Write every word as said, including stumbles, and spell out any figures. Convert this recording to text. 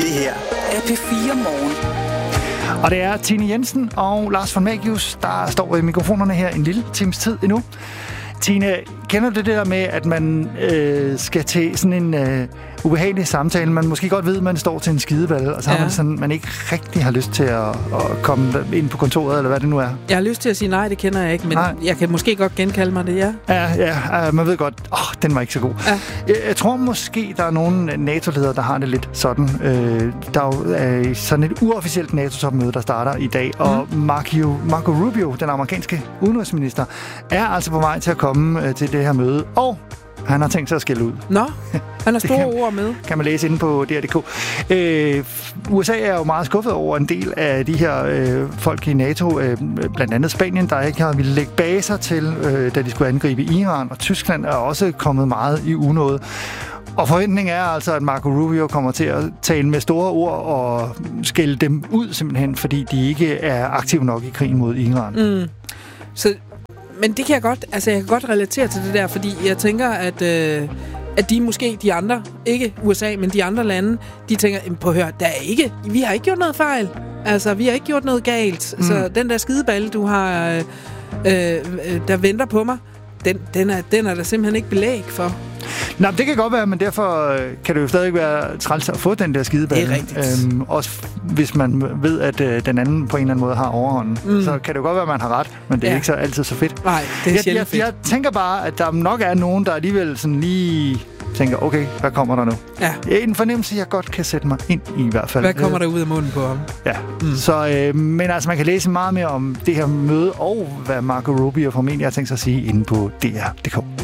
Det her er P fire Morgen. Og det er Tine Jensen og Lars von Magius, der står ved mikrofonerne her en lille times tid endnu. Tine, kender du det der med, at man øh, skal til sådan en øh, ubehagelig samtale? Man måske godt ved, at man står til en skideball, og så ja. har man sådan, man ikke rigtig har lyst til at, at komme ind på kontoret, eller hvad det nu er. Jeg har lyst til at sige nej, det kender jeg ikke, men nej. Jeg kan måske godt genkalde mig det, ja. Ja, ja, man ved godt, åh, oh, den var ikke så god. Ja. Jeg, jeg tror måske, der er nogle NATO-ledere, der har det lidt sådan. Øh, der er jo øh, sådan et uofficielt NATO-topmøde, der starter i dag, mm. og Marco, Marco Rubio, den amerikanske udenrigsminister, er altså på vej til at komme øh, til det her møde, og han har tænkt sig at skælde ud. Nå, han har store kan, ord med. Kan man læse inde på D R punktum d k. Øh, U S A er jo meget skuffet over en del af de her øh, folk i NATO, øh, blandt andet Spanien, der ikke har ville lægge baser til, øh, da de skulle angribe Iran, og Tyskland er også kommet meget i unåde. Og forventningen er altså, at Marco Rubio kommer til at tale med store ord og skælde dem ud simpelthen, fordi de ikke er aktive nok i krigen mod Iran. Mm. Så Men det kan jeg godt, altså jeg kan godt relatere til det der, fordi jeg tænker, at, øh, at de måske, de andre, ikke U S A, men de andre lande, de tænker, på hør, der er ikke, vi har ikke gjort noget fejl. Altså, vi har ikke gjort noget galt. Mm. Så den der skideballe, du har, øh, øh, der venter på mig, den, den, er, den er der simpelthen ikke belæg for. Nå, det kan godt være, men derfor kan det jo stadig være træls at få den der skideballe. Det er rigtigt. Øhm, også hvis man ved, at øh, den anden på en eller anden måde har overhånden. Mm. Så kan det jo godt være, at man har ret, men det er ja. ikke så altid så fedt. Nej, det er jeg, sjældent jeg, fedt. Jeg tænker bare, at der nok er nogen, der alligevel sådan lige tænker, okay, hvad kommer der nu? Ja. En fornemmelse, jeg godt kan sætte mig ind i i hvert fald. Hvad kommer der ud af munden på ham? Ja, mm. så, øh, men altså, man kan læse meget mere om det her møde, og hvad Marco Rubio formentlig har tænkt sig at sige inde på D R punktum d k.